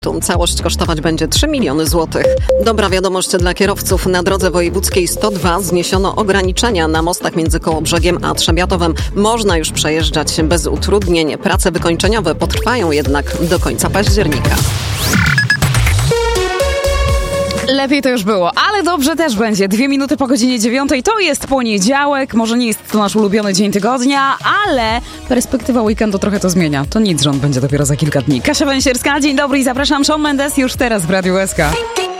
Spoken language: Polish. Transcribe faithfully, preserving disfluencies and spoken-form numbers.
projektu. Całość kosztować będzie trzy miliony złotych. Dobra wiadomość dla kierowców. Na drodze wojewódzkiej sto dwa zniesiono ograniczenia na mostach między Kołobrzegiem a Trzebiatowem. Można już przejeżdżać bez utrudnień. Prace wykończeniowe potrwają jednak do końca października. Lepiej to już było, ale dobrze też będzie. Dwie minuty po godzinie dziewiątej to jest poniedziałek. Może nie jest to nasz ulubiony dzień tygodnia, ale perspektywa weekendu trochę to zmienia. To nic, że on będzie dopiero za kilka dni. Kasia Węsierska, dzień dobry i zapraszam. Shawn Mendes już teraz w Radiu S K.